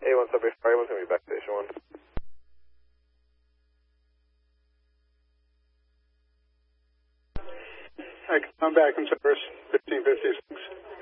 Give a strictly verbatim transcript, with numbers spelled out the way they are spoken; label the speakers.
Speaker 1: A one Subway Fire, one's going to be back to Station one.
Speaker 2: Hi, I'm back in service, fifteen fifty-six.